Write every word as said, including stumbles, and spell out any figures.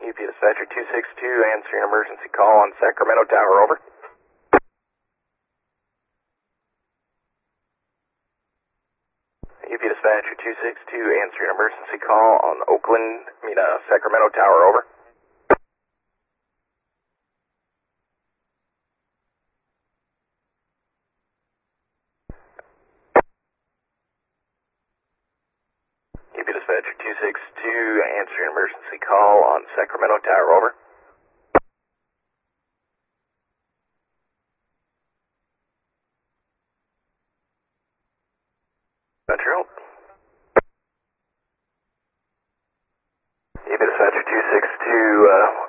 U P Dispatcher two six two, answering an emergency call on Sacramento Tower, over. U P Dispatcher two six two, answering an emergency call on Oakland, I mean, uh, Sacramento Tower, over. U P Dispatcher two six two, answering an emergency call on Sacramento Tower, over. Metro. U P Dispatcher two six two, uh,